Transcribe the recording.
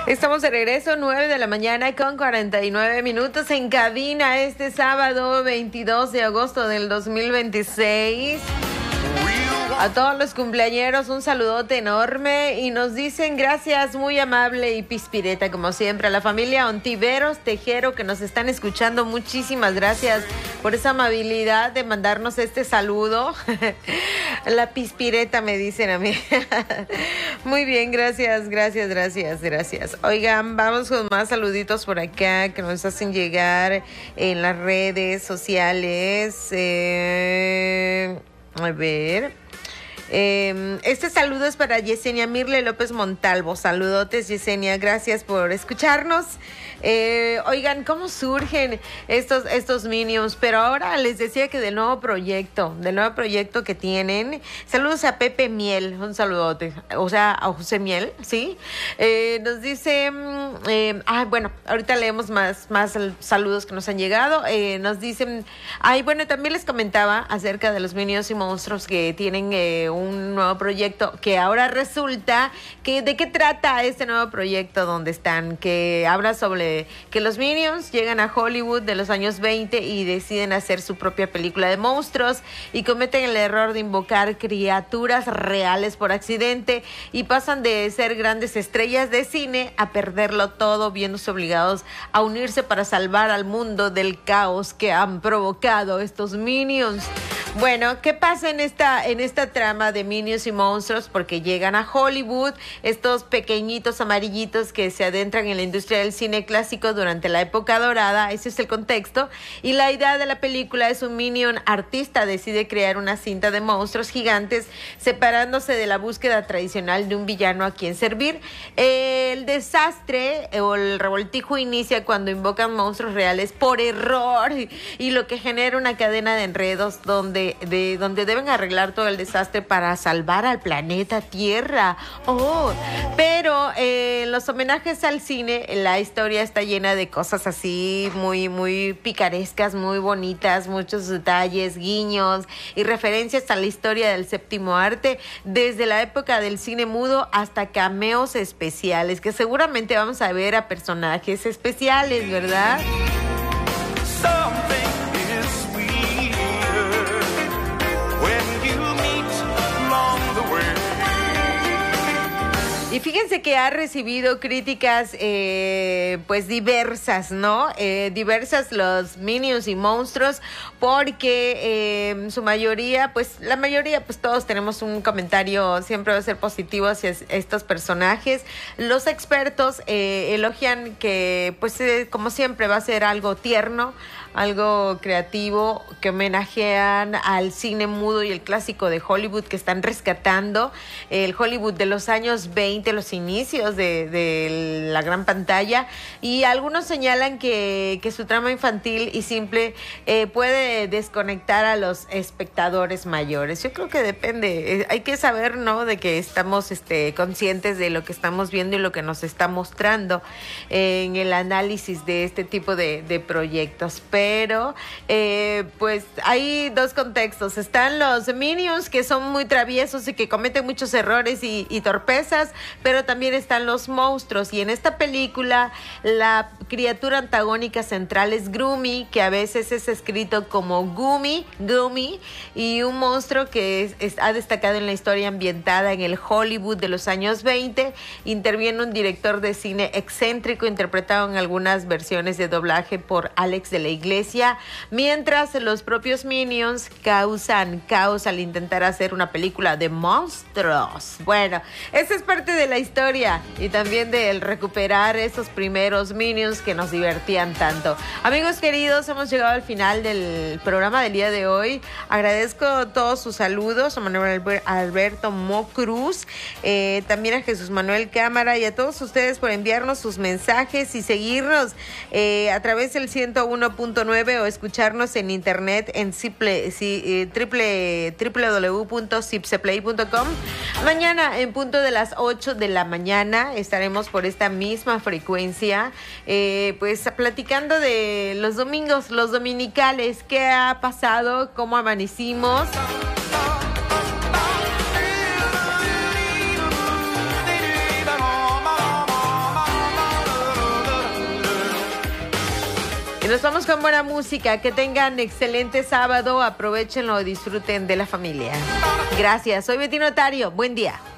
Estamos de regreso, 9 de la mañana con 49 minutos en cabina este sábado 22 de agosto del 2026. A todos los cumpleañeros un saludote enorme y nos dicen gracias, muy amable y pispireta como siempre. A la familia Ontiveros Tejero que nos están escuchando, muchísimas gracias por esa amabilidad de mandarnos este saludo. La pispireta me dicen a mí. Muy bien, gracias. Oigan, vamos con más saluditos por acá que nos hacen llegar en las redes sociales. A ver. Este saludo es para Yesenia Mirle López Montalvo. Saludotes, Yesenia, gracias por escucharnos. Oigan, ¿cómo surgen estos Minions? Pero ahora les decía que del nuevo proyecto que tienen. Saludos a Pepe Miel, un saludote. O sea, a José Miel, ¿sí? Nos dice, bueno, ahorita leemos más saludos que nos han llegado. Nos dicen, bueno, también les comentaba acerca de los Minions y monstruos que tienen un nuevo proyecto, que ahora resulta que ¿de qué trata este nuevo proyecto donde están? Que habla sobre que los Minions llegan a Hollywood de los años 20 y deciden hacer su propia película de monstruos y cometen el error de invocar criaturas reales por accidente y pasan de ser grandes estrellas de cine a perderlo todo, viéndose obligados a unirse para salvar al mundo del caos que han provocado estos Minions. Bueno, ¿qué pasa en esta trama de Minions y monstruos? Porque llegan a Hollywood estos pequeñitos amarillitos que se adentran en la industria del cine clásico durante la época dorada, ese es el contexto, y la idea de la película es un Minion artista decide crear una cinta de monstruos gigantes separándose de la búsqueda tradicional de un villano a quien servir. El desastre o el revoltijo inicia cuando invocan monstruos reales por error y lo que genera una cadena de enredos donde deben arreglar todo el desastre para salvar al planeta Tierra. Pero los homenajes al cine, la historia está llena de cosas así muy, muy picarescas, muy bonitas, muchos detalles, guiños y referencias a la historia del séptimo arte, desde la época del cine mudo hasta cameos especiales, que seguramente vamos a ver a personajes especiales, ¿verdad? Y fíjense que ha recibido críticas pues diversas, ¿no? Diversas los Minions y monstruos, porque su mayoría, pues la mayoría, pues todos tenemos un comentario, siempre va a ser positivo hacia estos personajes. Los expertos elogian que, pues como siempre, va a ser algo tierno, algo creativo, que homenajean al cine mudo y el clásico de Hollywood que están rescatando, el Hollywood de los años 20, los inicios de la gran pantalla, y algunos señalan que su trama infantil y simple puede desconectar a los espectadores mayores. Yo creo que depende, hay que saber, ¿no?, de que estamos conscientes de lo que estamos viendo y lo que nos está mostrando en el análisis de este tipo de proyectos. Pero pues hay dos contextos. Están los Minions, que son muy traviesos y que cometen muchos errores y torpezas, pero también están los monstruos, y en esta película la criatura antagónica central es Groomy, que a veces es escrito como Goomy, y un monstruo que ha destacado en la historia ambientada en el Hollywood de los años 20. Interviene un director de cine excéntrico interpretado en algunas versiones de doblaje por Alex de la Iglesia, mientras los propios Minions causan caos al intentar hacer una película de monstruos. Bueno, esa es parte de la historia y también del recuperar esos primeros Minions que nos divertían tanto. Amigos queridos, hemos llegado al final del programa del día de hoy. Agradezco todos sus saludos a Manuel Alberto Mocruz, también a Jesús Manuel Cámara y a todos ustedes por enviarnos sus mensajes y seguirnos a través del 101.9 o escucharnos en internet en www.cipseplay.com. Mañana en punto de las 8 de la mañana estaremos por esta misma frecuencia, pues platicando de los domingos, los dominicales, qué ha pasado, cómo amanecimos. Y nos vamos con buena música. Que tengan excelente sábado. Aprovechenlo y disfruten de la familia. Gracias. Soy Betty Notario. Buen día.